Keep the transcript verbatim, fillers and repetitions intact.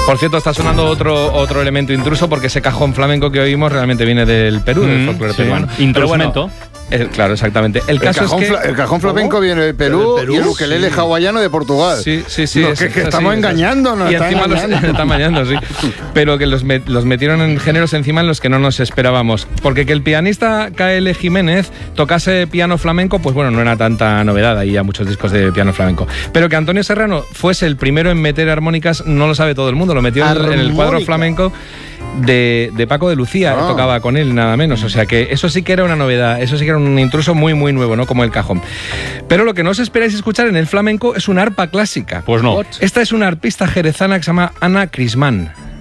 Por cierto, está sonando otro, otro elemento intruso porque ese cajón flamenco que oímos realmente viene del Perú, mm, del folclore sí. peruano. Instrumento. El, claro, exactamente. El, El caso cajón, es que... fla- el cajón flamenco viene del Perú, Perú, y el ukelele sí. hawaiano de Portugal. Sí, sí, sí. No, es- que, que es estamos así, es así. engañando, nos Y están encima los engañando. están engañando, sí. Pero que los, met- los metieron en géneros encima en los que no nos esperábamos. Porque que el pianista K L Jiménez tocase piano flamenco, pues bueno, no era tanta novedad. Hay ya muchos discos de piano flamenco. Pero que Antonio Serrano fuese el primero en meter armónicas, no lo sabe todo el mundo. Lo metió en, en el cuadro Armónica. flamenco de, de Paco de Lucía, Ah. tocaba con él, nada menos. O sea que eso sí que era una novedad, eso sí que era un intruso muy, muy nuevo, ¿no? Como el cajón. Pero lo que no os esperáis escuchar en el flamenco es una arpa clásica. Pues no. Esta es una arpista jerezana que se llama Ana Crismán.